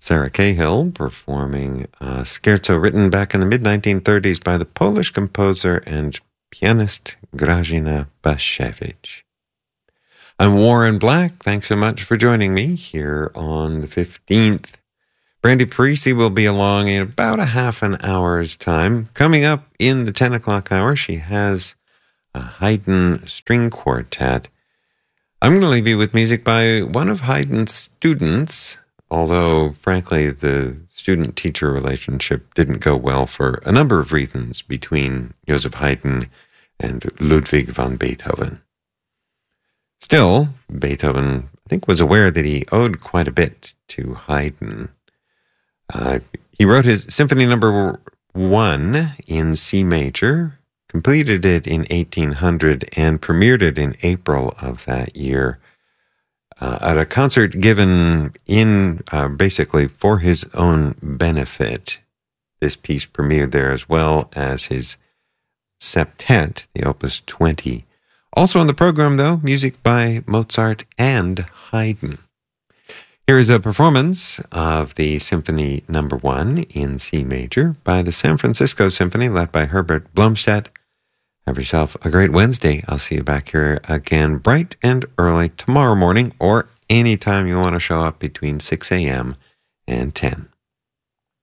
Sarah Cahill performing a scherzo written back in the mid-1930s by the Polish composer and pianist Grażyna Baszewicz. I'm Warren Black. Thanks so much for joining me here on the 15th. Brandy Parisi will be along in about a half an hour's time. Coming up in the 10 o'clock hour, she has a Haydn string quartet. I'm going to leave you with music by one of Haydn's students, although, frankly, the student-teacher relationship didn't go well for a number of reasons between Joseph Haydn and Ludwig van Beethoven. Still, Beethoven, I think, was aware that he owed quite a bit to Haydn. He wrote his Symphony Number 1 in C major, completed it in 1800, and premiered it in April of that year at a concert given in basically for his own benefit. This piece premiered there, as well as his septet, the Opus 20. Also on the program, though, music by Mozart and Haydn. Here is a performance of the Symphony Number 1 in C major by the San Francisco Symphony, led by Herbert Blomstedt. Have yourself a great Wednesday. I'll see you back here again bright and early tomorrow morning, or anytime you want to show up between 6 a.m. and 10.